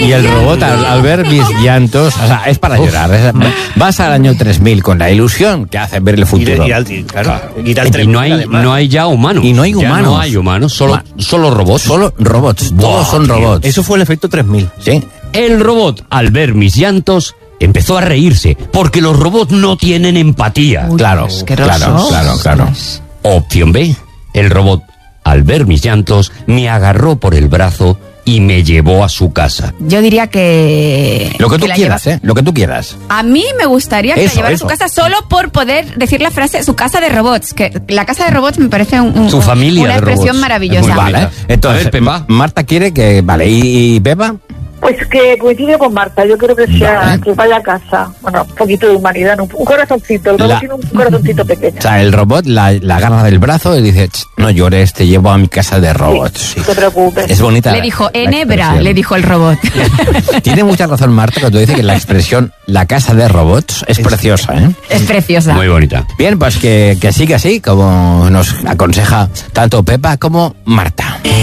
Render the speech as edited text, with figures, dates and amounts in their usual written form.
Y el robot, al ver mis llantos, o sea, es para llorar. Vas al año 3000 con la ilusión que hace ver el futuro. Y no hay ya humanos. Y no hay humanos. Ya no hay humanos, solo robots. Solo robots, todos son robots. Eso fue el efecto 3000. Sí. El robot, al ver mis llantos, empezó a reírse, porque los robots no tienen empatía. Claro. Opción B. El robot, al ver mis llantos, me agarró por el brazo y me llevó a su casa. Yo diría que... Lo que tú la quieras, lleva- Lo que tú quieras. A mí me gustaría que la Eso, llevara a eso. su casa solo por poder decir la frase su casa de robots. Que la casa de robots me parece Su familia una de expresión robots. maravillosa. Es muy Vale. bonita. Entonces, A ver, Pepa. Marta quiere que... Vale, ¿y Pepa? Pues que coincide con Marta, yo creo que sea Vale. que vaya a casa. Bueno, un poquito de humanidad, ¿no? Un corazoncito, el robot tiene un corazoncito pequeño. O sea, el robot la agarra del brazo y dice, no llores, te llevo a mi casa de robots. No te preocupes. Es bonita. Le dijo, la Enebra, expresión. le dijo el robot. Tiene mucha razón Marta cuando dice que la expresión la casa de robots es preciosa, ¿eh? Es preciosa. Muy bonita. Bien, pues que siga así, como nos aconseja tanto Pepa como Marta.